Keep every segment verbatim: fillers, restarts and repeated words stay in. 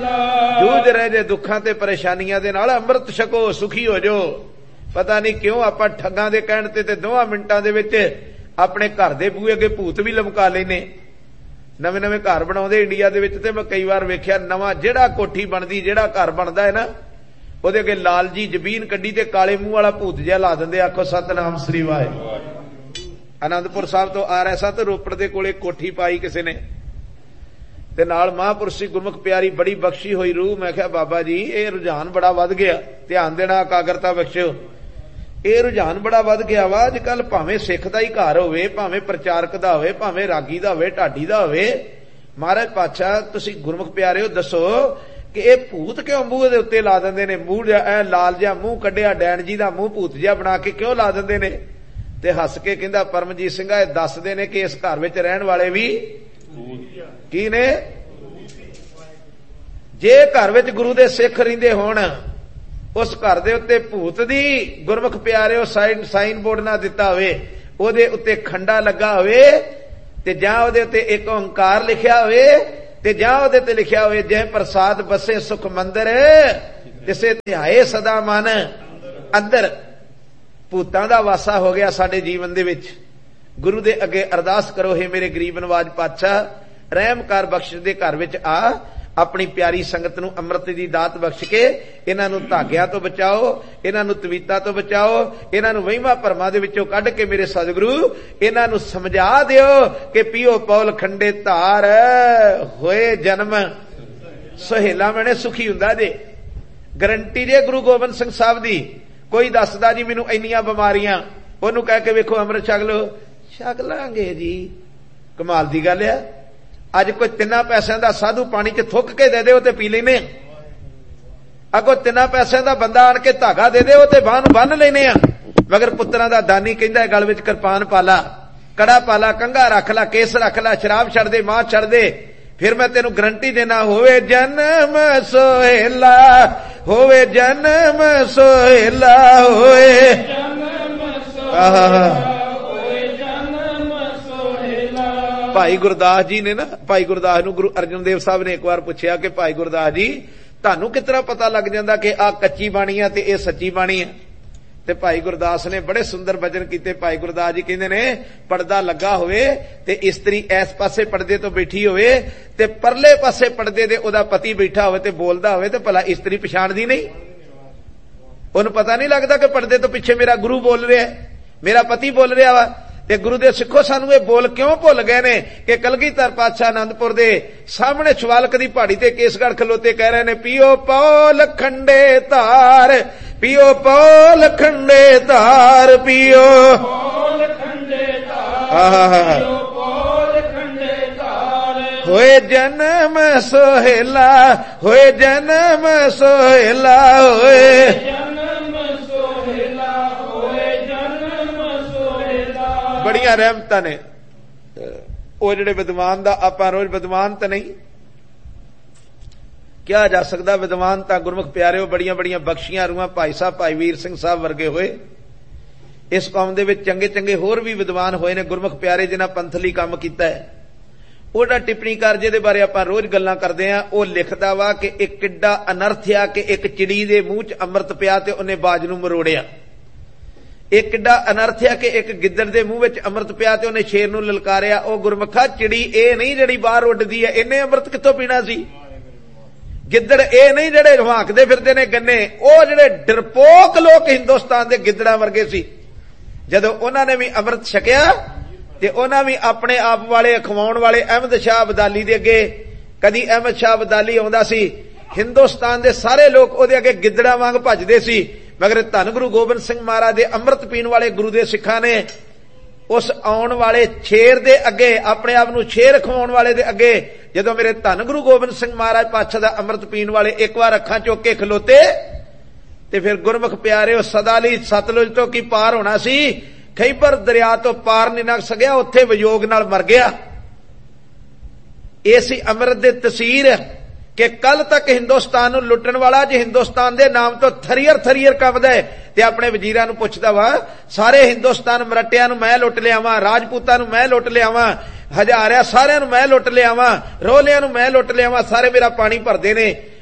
ਜੂਝ ਰਹੇ ਜੇ ਦੁੱਖਾਂ ਤੇ ਪਰੇਸ਼ਾਨੀਆਂ ਦੇ ਨਾਲ, ਅੰਮ੍ਰਿਤ ਛਕੋ, ਸੁਖੀ ਹੋ ਜਾਓ। ਪਤਾ ਨਹੀਂ ਕਿਉਂ ਆਪਾਂ ਠੱਗਾਂ ਦੇ ਕਹਿਣ ਤੇ ਤੇ ਦੋਵਾਂ ਮਿੰਟਾਂ ਦੇ ਵਿੱਚ ਆਪਣੇ ਘਰ ਦੇ ਬੂਹੇ ਅੱਗੇ ਭੂਤ ਵੀ ਲਮਕਾ ਲੈਨੇ। ਨਵੇਂ ਨਵੇਂ ਘਰ ਬਣਾਉਂਦੇ ਇੰਡੀਆ ਦੇ ਵਿੱਚ, ਤੇ ਮੈਂ ਕਈ ਵਾਰ ਵੇਖਿਆ ਨਵਾਂ ਜਿਹੜਾ ਕੋਠੀ ਬਣਦੀ, ਜਿਹੜਾ ਘਰ ਬਣਦਾ ਹੈ ਨਾ, ਉਹਦੇ ਅੱਗੇ ਲਾਲ ਜੀ ਜ਼ਬੀਨ ਕੱਢੀ ਤੇ ਕਾਲੇ ਮੂੰਹ ਵਾਲਾ ਭੂਤ ਜਿਹਾ ਲਾ ਦਿੰਦੇ। ਆਖੋ ਸਤਨਾਮ ਸ੍ਰੀ ਵਾਹਿਗੁਰੂ। ਆਨੰਦਪੁਰ ਸਾਹਿਬ ਤੋਂ ਆ ਰਿਹਾ ਸਾਂ ਤੇ ਰੋਪੜ ਦੇ ਕੋਲੇ ਕੋਠੀ ਪਾਈ ਕਿਸੇ ਨੇ, ਤੇ ਨਾਲ ਮਹਾਂਪੁਰਸ਼ੀ ਗੁਰਮੁਖ ਪਿਆਰੀ ਬੜੀ ਬਖਸ਼ੀ ਹੋਈ ਰੂਹ। ਮੈਂ ਕਿਹਾ ਬਾਬਾ ਜੀ ਇਹ ਰੁਝਾਨ ਬੜਾ ਵੱਧ ਗਿਆ, ਧਿਆਨ ਦੇਣਾ, ਇਕਾਗਰਤਾ ਬਖਸ਼ਿਓ। ਇਹ ਰੁਝਾਨ ਬੜਾ ਵੱਧ ਗਿਆ ਵਾ ਅੱਜ ਕੱਲ, ਭਾਵੇਂ ਸਿੱਖ ਦਾ ਹੀ ਘਰ ਹੋਵੇ, ਭਾਵੇਂ ਪ੍ਰਚਾਰਕ ਦਾ ਹੋਵੇ, ਭਾਵੇਂ ਰਾਗੀ ਦਾ ਹੋਵੇ, ਢਾਡੀ ਦਾ ਹੋਵੇ। ਮਹਾਰਾਜ ਪਾਤਸ਼ਾਹ ਤੁਸੀਂ ਗੁਰਮੁਖ ਪਿਆਰਿਓ ਦੱਸੋ ਕਿ ਇਹ ਭੂਤ ਕਿਉਂ ਮੂੰਹ ਦੇ ਉੱਤੇ ਲਾ ਦਿੰਦੇ ਨੇ? ਮੂੰਹ ਐ ਲਾਲ ਜਿਹਾ ਮੂੰਹ ਕੱਢਿਆ, ਡੈਣ ਜੀ ਦਾ ਮੂੰਹ ਭੂਤ ਜਿਹਾ ਬਣਾ ਕੇ ਕਿਉਂ ਲਾ ਦਿੰਦੇ ਨੇ? ਤੇ ਹੱਸ ਕੇ ਕਹਿੰਦਾ ਪਰਮਜੀਤ ਸਿੰਘਾ ਇਹ ਦੱਸਦੇ ਨੇ ਕਿ ਇਸ ਘਰ ਵਿੱਚ ਰਹਿਣ ਵਾਲੇ ਵੀ ਕੀ ਨੇ? ਜੇ ਘਰ ਵਿੱਚ ਗੁਰੂ ਦੇ ਸਿੱਖ ਰਹਿੰਦੇ ਹੋਣ, ਉਸ ਘਰ ਦੇ ਉੱਤੇ ਭੂਤ ਦੀ ਗੁਰਮੁਖ ਪਿਆਰਿਓ ਸਾਈਨ ਸਾਈਨ ਬੋਰਡ ਨਾ ਦਿੱਤਾ ਹੋਵੇ, ਉਹਦੇ ਉੱਤੇ ਖੰਡਾ ਲੱਗਾ ਹੋਵੇ, ਤੇ ਜਾਂ ਉਹਦੇ ਉੱਤੇ ਇੱਕ ਓੰਕਾਰ ਲਿਖਿਆ ਹੋਵੇ, ਤੇ ਜਾਂ ਉਹਦੇ ਤੇ ਲਿਖਿਆ ਹੋਵੇ ਜੈ ਪ੍ਰਸਾਦ ਬਸੇ ਸੁਖ ਮੰਦਰ ਤਿਸੇ ਧਿਆਏ ਸਦਾ ਮਨ ਅੰਦਰ। ਭੂਤਾਂ ਦਾ ਵਾਸਾ ਹੋ ਗਿਆ ਸਾਡੇ ਜੀਵਨ ਦੇ ਵਿੱਚ। ਗੁਰੂ ਦੇ ਅੱਗੇ ਅਰਦਾਸ ਕਰੋ, ਹੇ ਮੇਰੇ ਗਰੀਬ ਨਵਾਜ ਪਾਤਸ਼ਾਹ ਰਹਿਮ ਕਰ, ਬਖਸ਼ ਦੇ ਘਰ ਵਿੱਚ ਆ, ਆਪਣੀ ਪਿਆਰੀ ਸੰਗਤ ਨੂੰ ਅੰਮ੍ਰਿਤ ਦੀ ਦਾਤ ਬਖਸ਼ ਕੇ ਇਹਨਾਂ ਨੂੰ ਧਾਗਿਆਂ ਤੋਂ ਬਚਾਓ, ਇਹਨਾਂ ਨੂੰ ਤਵੀਤਾਂ ਤੋਂ ਬਚਾਓ, ਇਹਨਾਂ ਨੂੰ ਵਹਿਮਾਂ ਭਰਮਾਂ ਦੇ ਵਿੱਚੋਂ ਕੱਢ ਕੇ ਮੇਰੇ ਸਤਿਗੁਰੂ ਇਹਨਾਂ ਨੂੰ ਸਮਝਾ ਦਿਓ ਕਿ ਪੀਓ ਪੌਲ ਖੰਡੇ ਧਾਰ, ਹੋਏ ਜਨਮ ਸੁਹੇਲਾ ਮੈਨੇ ਸੁਖੀ ਹੁੰਦਾ ਜੇ। ਗਰੰਟੀ ਜੇ ਗੁਰੂ ਗੋਬਿੰਦ ਸਿੰਘ ਸਾਹਿਬ ਦੀ। ਕੋਈ ਦੱਸਦਾ ਜੀ ਮੈਨੂੰ ਇੰਨੀਆਂ ਬਿਮਾਰੀਆਂ, ਉਹਨੂੰ ਕਹਿ ਕੇ ਵੇਖੋ ਅੰਮ੍ਰਿਤ ਛਕ ਲਓ, ਛਕ ਲਾਂਗੇ ਜੀ। ਕਮਾਲ ਦੀ ਗੱਲ ਆ। ਅੱਜ ਕੋਈ ਤਿੰਨਾਂ ਪੈਸਿਆਂ ਦਾ ਸਾਧੂ ਪਾਣੀ ਚ ਥੁੱਕ ਕੇ ਦੇ ਦੇ, ਉਹ ਤੇ ਪੀ ਲੈਨੇ। ਅੱਗੋਂ ਤਿੰਨਾਂ ਪੈਸਿਆਂ ਦਾ ਬੰਦਾ ਆਣ ਕੇ ਧਾਗਾ ਦੇ ਦੇ, ਉਹ ਤੇ ਬਾਂਹ ਨੂੰ ਬੰਨ ਲੈਨੇ ਆ। ਮਗਰ ਪੁੱਤਰਾਂ ਦਾ ਦਾਨੀ ਕਹਿੰਦਾ ਗਲ ਵਿੱਚ ਕਿਰਪਾਨ ਪਾਲਾ, ਕੜਾ ਪਾਲਾ, ਕੰਘਾ ਰੱਖ ਲਾ, ਕੇਸ ਰੱਖ ਲਾ, ਸ਼ਰਾਬ ਛੱਡ ਦੇ, ਮਾਂ ਛੱਡ ਦੇ, ਫਿਰ ਮੈਂ ਤੈਨੂੰ ਗਰੰਟੀ ਦੇਣਾ ਹੋਵੇ ਜਨਮ ਸੋਹੇਲਾ, ਹੋਵੇ ਜਨਮ ਸੋਹੇਲਾ, ਹੋਵੇ ਆਹ ਭਾਈ ਗੁਰਦਾਸ ਜੀ ਨੇ ਨਾ, ਭਾਈ ਗੁਰਦਾਸ ਨੂੰ ਗੁਰੂ ਅਰਜਨ ਦੇਵ ਸਾਹਿਬ ਨੇ ਇੱਕ ਵਾਰ ਪੁੱਛਿਆ ਕਿ ਭਾਈ ਗੁਰਦਾਸ ਜੀ ਤੁਹਾਨੂੰ ਕਿਸ ਤਰ੍ਹਾਂ ਪਤਾ ਲੱਗ ਜਾਂਦਾ ਕਿ ਆਹ ਕੱਚੀ ਬਾਣੀ ਆ ਤੇ ਇਹ ਸੱਚੀ ਬਾਣੀ ਆ? ਤੇ ਭਾਈ ਗੁਰਦਾਸ ਨੇ ਬੜੇ ਸੁੰਦਰ ਬਚਨ ਕੀਤੇ। ਭਾਈ ਗੁਰਦਾਸ ਜੀ ਕਹਿੰਦੇ ਨੇ ਪਰਦਾ ਲੱਗਾ ਹੋਵੇ ਤੇ ਇਸਤਰੀ ਇਸ ਪਾਸੇ ਪਰਦੇ ਤੋਂ ਬੈਠੀ ਹੋਵੇ ਤੇ ਪਰਲੇ ਪਾਸੇ ਪਰਦੇ ਦੇ ਉਹਦਾ ਪਤੀ ਬੈਠਾ ਹੋਵੇ ਤੇ ਬੋਲਦਾ ਹੋਵੇ, ਤੇ ਭਲਾ ਇਸਤਰੀ ਪਛਾਣਦੀ ਨਹੀਂ? ਉਹਨੂੰ ਪਤਾ ਨਹੀਂ ਲੱਗਦਾ ਕਿ ਪਰਦੇ ਤੋਂ ਪਿੱਛੇ ਮੇਰਾ ਗੁਰੂ ਬੋਲ ਰਿਹਾ, ਮੇਰਾ ਪਤੀ ਬੋਲ ਰਿਹਾ ਵਾ? ਤੇ ਗੁਰੂ ਦੇ ਸਿੱਖੋ ਸਾਨੂੰ ਇਹ ਬੋਲ ਕਿਉਂ ਭੁੱਲ ਗਏ ਨੇ ਕਿ ਕਲਗੀਧਰ ਪਾਤਸ਼ਾਹ ਆਨੰਦਪੁਰ ਦੇ ਸਾਹਮਣੇ ਸ਼ਿਵਾਲਕ ਦੀ ਪਹਾੜੀ ਤੇ ਕੇਸਗੜ੍ਹ ਖਲੋਤੇ ਕਹਿ ਰਹੇ ਨੇ ਪੀਓ ਪੌਲ ਖੰਡੇ ਧਾਰ, ਪੀਓ ਪੌਲ ਖੰਡੇ ਧਾਰ, ਪੀਓ ਪੌਲ ਖੰਡੇ ਧਾਰ, ਪੀਓ ਪੌਲ ਖੰਡੇ ਧਾਰ, ਹੋਏ ਜਨਮ ਸੋਹੇਲਾ, ਹੋਏ ਜਨਮ ਸੋਹੇਲਾ, ਹੋਏ ਬੜੀਆਂ ਰਹਿਮਤਾਂ ਨੇ। ਉਹ ਜਿਹੜੇ ਵਿਦਵਾਨ ਦਾ ਆਪਾਂ ਰੋਜ਼ ਵਿਦਵਾਨ ਤਾਂ ਨਹੀਂ ਕਿਹਾ ਜਾ ਸਕਦਾ, ਵਿਦਵਾਨ ਤਾਂ ਗੁਰਮੁਖ ਪਿਆਰਿਓ ਬੜੀਆਂ ਬੜੀਆਂ ਬਖਸ਼ੀਆਂ ਰੂਹਾਂ ਭਾਈ ਸਾਹਿਬ ਭਾਈ ਵੀਰ ਸਿੰਘ ਸਾਹਿਬ ਵਰਗੇ ਹੋਏ। ਇਸ ਕੌਮ ਦੇ ਵਿੱਚ ਚੰਗੇ ਚੰਗੇ ਹੋਰ ਵੀ ਵਿਦਵਾਨ ਹੋਏ ਨੇ ਗੁਰਮੁਖ ਪਿਆਰੇ ਜਿਨ੍ਹਾਂ ਪੰਥਲੀ ਕੰਮ ਕੀਤਾ ਹੈ। ਉਹਦਾ ਟਿੱਪਣੀਕਾਰ ਜਿਹਦੇ ਬਾਰੇ ਆਪਾਂ ਰੋਜ਼ ਗੱਲਾਂ ਕਰਦੇ ਆਂ, ਉਹ ਲਿਖਦਾ ਵਾ ਕਿ ਇੱਕ ਕਿੱਡਾ ਅਨਰਥ ਆ ਕਿ ਇੱਕ ਚਿੜੀ ਦੇ ਮੂੰਹ 'ਚ ਅੰਮ੍ਰਿਤ ਪਿਆ ਤੇ ਉਹਨੇ ਬਾਜ ਨੂੰ ਮਰੋੜਿਆ। ਇਹ ਕਿੱਡਾ ਅਨਰਥ ਆ ਕਿ ਇੱਕ ਗਿੱਦੜ ਦੇ ਮੂੰਹ ਵਿੱਚ ਅੰਮ੍ਰਿਤ ਪਿਆ ਤੇ ਉਹਨੇ ਸ਼ੇਰ ਨੂੰ ਲਲਕਾਰਿਆ। ਉਹ ਗੁਰਮੁਖਾ ਚਿੜੀ ਇਹ ਨਹੀਂ ਜਿਹੜੀ ਬਾਹਰ ਉੱਡਦੀ ਹੈ, ਇਹਨੇ ਅੰਮ੍ਰਿਤ ਕਿੱਥੋਂ ਪੀਣਾ ਸੀ? ਗਿੱਦੜ ਇਹ ਨਹੀਂ ਜਿਹੜੇ ਹਵਾਕਦੇ ਫਿਰਦੇ ਨੇ ਗੰਨੇ, ਉਹ ਜਿਹੜੇ ਡਰਪੋਕ ਲੋਕ ਹਿੰਦੁਸਤਾਨ ਦੇ ਗਿੱਦੜਾਂ ਵਰਗੇ ਸੀ। ਜਦੋਂ ਉਹਨਾਂ ਨੇ ਵੀ ਅੰਮ੍ਰਿਤ ਛਕਿਆ ਤੇ ਉਹਨਾਂ ਵੀ ਆਪਣੇ ਆਪ ਵਾਲੇ ਅਖਵਾਉਣ ਵਾਲੇ ਅਹਿਮਦ ਸ਼ਾਹ ਅਬਦਾਲੀ ਦੇ ਅੱਗੇ, ਕਦੀ ਅਹਿਮਦ ਸ਼ਾਹ ਅਬਦਾਲੀ ਆਉਂਦਾ ਸੀ, ਹਿੰਦੁਸਤਾਨ ਦੇ ਸਾਰੇ ਲੋਕ ਉਹਦੇ ਅੱਗੇ ਗਿੱਦੜਾਂ ਵਾਂਗ ਭੱਜਦੇ ਸੀ। ਮਗਰ ਧੰਨ ਗੁਰੂ ਗੋਬਿੰਦ ਸਿੰਘ ਮਹਾਰਾਜ ਦੇ ਅੰਮ੍ਰਿਤ ਪੀਣ ਵਾਲੇ ਗੁਰੂ ਦੇ ਸਿੱਖਾਂ ਨੇ ਉਸ ਆਉਣ ਵਾਲੇ ਸ਼ੇਰ ਦੇ ਅੱਗੇ, ਆਪਣੇ ਆਪ ਨੂੰ ਸ਼ੇਰ ਖਵਾਉਣ ਵਾਲੇ ਦੇ ਅੱਗੇ, ਜਦੋਂ ਮੇਰੇ ਧੰਨ ਗੁਰੂ ਗੋਬਿੰਦ ਸਿੰਘ ਮਹਾਰਾਜ ਪਾਤਸ਼ਾਹ ਦਾ ਅੰਮ੍ਰਿਤ ਪੀਣ ਵਾਲੇ ਇੱਕ ਵਾਰ ਅੱਖਾਂ ਚੁੱਕ ਕੇ ਖਲੋਤੇ ਤੇ ਫਿਰ ਗੁਰਮੁਖ ਪਿਆਰਿਓ ਸਦਾ ਲਈ ਸਤਲੁਜ ਤੋਂ ਕੀ ਪਾਰ ਹੋਣਾ ਸੀ, ਖੈਬਰ ਦਰਿਆ ਤੋਂ ਪਾਰ ਨਹੀਂ ਲੰਘ ਸਕਿਆ, ਉੱਥੇ ਵਿਯੋਗ ਨਾਲ ਮਰ ਗਿਆ। ਇਹ ਸੀ ਅੰਮ੍ਰਿਤ ਦੇ ਤਸੀਰ ਕਿ ਕੱਲ ਤੱਕ ਹਿੰਦੁਸਤਾਨ ਨੂੰ ਲੁੱਟਣ ਵਾਲਾ ਜੇ ਹਿੰਦੁਸਤਾਨ ਦੇ ਨਾਮ ਤੋਂ ਥਰੀਅਰ ਥਰੀਅਰ ਕੰਬਦਾ ਹੈ ਤੇ ਆਪਣੇ ਵਜ਼ੀਰਾਂ ਨੂੰ ਪੁੱਛਦਾ ਵਾ ਸਾਰੇ ਹਿੰਦੁਸਤਾਨ ਮਰਟਿਆਂ ਨੂੰ ਮੈਂ ਲੁੱਟ ਲਿਆਵਾਂ, ਰਾਜਪੂਤਾਂ ਨੂੰ ਮੈਂ ਲੁੱਟ ਲਿਆਵਾਂ, ਹਜ਼ਾਰਿਆਂ ਸਾਰਿਆਂ ਨੂੰ ਮੈਂ ਲੁੱਟ ਲਿਆਵਾਂ, ਰੋਲਿਆਂ ਨੂੰ ਮੈਂ ਲੁੱਟ ਲਿਆਵਾਂ, ਸਾਰੇ ਮੇਰਾ ਪਾਣੀ ਭਰਦੇ ਨੇ।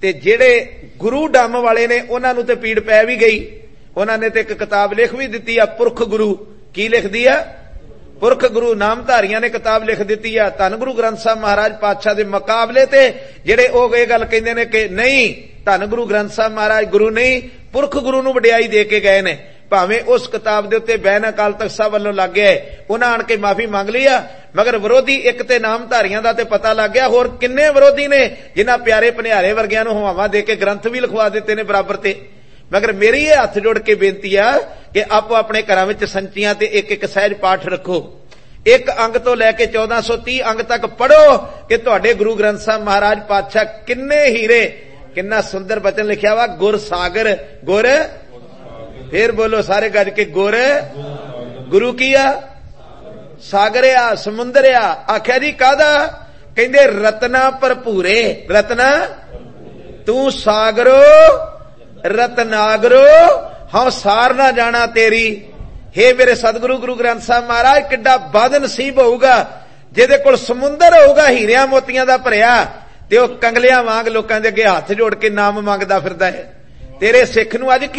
ਤੇ ਜਿਹੜੇ ਗੁਰੂ ਡੰਮ ਵਾਲੇ ਨੇ ਉਹਨਾਂ ਨੂੰ ਤੇ ਪੀੜ ਪੈ ਵੀ ਗਈ। ਉਹਨਾਂ ਨੇ ਤੇ ਇੱਕ ਕਿਤਾਬ ਲਿਖ ਵੀ ਦਿੱਤੀ ਆ, ਪੁਰਖ ਗੁਰੂ। ਕੀ ਲਿਖਦੀ ਆ? ਪੁਰਖ ਗੁਰੂ। ਨਾਮਧਾਰੀਆਂ ਨੇ ਕਿਤਾਬ ਲਿਖ ਦਿੱਤੀ ਆ। ਧੰਨ ਗੁਰੂ ਗ੍ਰੰਥ ਸਾਹਿਬ ਮਹਾਰਾਜ ਪਾਤਸ਼ਾਹ ਦੇ ਮੁਕਾਬਲੇ ਤੇ ਜਿਹੜੇ ਉਹ ਇਹ ਗੱਲ ਕਹਿੰਦੇ ਨੇ ਕਿ ਨਹੀਂ, ਧੰਨ ਗੁਰੂ ਗ੍ਰੰਥ ਸਾਹਿਬ ਮਹਾਰਾਜ ਗੁਰੂ ਨਹੀਂ, ਪੁਰਖ ਗੁਰੂ ਨੂੰ ਵਡਿਆਈ ਦੇ ਕੇ ਗਏ ਨੇ। ਭਾਵੇਂ ਉਸ ਕਿਤਾਬ ਦੇ ਉੱਤੇ ਬੈਨ ਅਕਾਲ ਤਖਤ ਸਾਹਿਬ ਵੱਲੋਂ ਲੱਗ ਗਿਆ, ਉਹਨਾਂ ਆਣ ਕੇ ਮਾਫੀ ਮੰਗ ਲਈ ਆ, ਮਗਰ ਵਿਰੋਧੀ ਇੱਕ ਤੇ ਨਾਮਧਾਰੀਆਂ ਦਾ ਤੇ ਪਤਾ ਲੱਗ ਗਿਆ, ਹੋਰ ਕਿੰਨੇ ਵਿਰੋਧੀ ਨੇ ਜਿਨ੍ਹਾਂ ਪਿਆਰੇ ਭਨਿਆਰੇ ਵਰਗਿਆਂ ਨੂੰ ਹਵਾਵਾਂ ਦੇ ਕੇ ਗ੍ਰੰਥ ਵੀ ਲਿਖਵਾ ਦਿੱਤੇ ਨੇ ਬਰਾਬਰ ਤੇ। ਮਗਰ ਮੇਰੀ ਇਹ ਹੱਥ ਜੋੜ ਕੇ ਬੇਨਤੀ ਆ ਕਿ ਆਪੋ ਆਪਣੇ ਘਰਾਂ ਵਿੱਚ ਸੰਚੀਆਂ ਤੇ ਇੱਕ ਇੱਕ ਸਹਿਜ ਪਾਠ ਰੱਖੋ। ਇੱਕ ਅੰਗ ਤੋਂ ਲੈ ਕੇ ਚੌਦਾਂ ਸੌ ਤੀਹ ਅੰਗ ਤੱਕ ਪੜੋ ਕਿ ਤੁਹਾਡੇ ਗੁਰੂ ਗ੍ਰੰਥ ਸਾਹਿਬ ਮਹਾਰਾਜ ਪਾਤਸ਼ਾਹ ਕਿੰਨੇ ਹੀਰੇ, ਕਿੰਨਾ ਸੁੰਦਰ ਬਚਨ ਲਿਖਿਆ ਵਾ, ਗੁਰ ਸਾਗਰ। ਗੁਰ, ਫੇਰ ਬੋਲੋ ਸਾਰੇ ਗੱਜ ਕੇ, ਗੁਰ ਗੁਰੂ ਕੀ ਆ? ਸਾਗਰ ਆ, ਸਮੁੰਦਰ ਆ। ਆਖਿਆ ਜੀ ਕਾਹਦਾ? ਕਹਿੰਦੇ ਰਤਨਾ ਭਰਪੂਰੇ। ਰਤਨਾ ਤੂੰ ਸਾਗਰੋ ਰਤਨਾਗਰੋ ਹਉ ਸਾਰ ਨਾ ਜਾਣਾ ਤੇਰੀ। ਹੇ ਮੇਰੇ ਸਤਿਗੁਰੂ ਗੁਰੂ ਗ੍ਰੰਥ ਸਾਹਿਬ ਮਹਾਰਾਜ, ਕਿੱਡਾ ਬਦ ਨਸੀਬ ਹੋਊਗਾ ਜਿਹਦੇ ਕੋਲ ਸਮੁੰਦਰ ਹੋਊਗਾ ਹੀਰਿਆਂ ਮੋਤੀਆਂ ਦਾ ਭਰਿਆ, ਤੇ ਉਹ ਕੰਗਲਿਆਂ ਵਾਂਗ ਲੋਕਾਂ ਦੇ ਅੱਗੇ ਹੱਥ ਜੋੜ ਕੇ ਨਾਮ ਮੰਗਦਾ ਫਿਰਦਾ ਹੈ। ਤੇਰੇ ਸਿੱਖ ਨੂੰ ਅੱਜ ਕੀ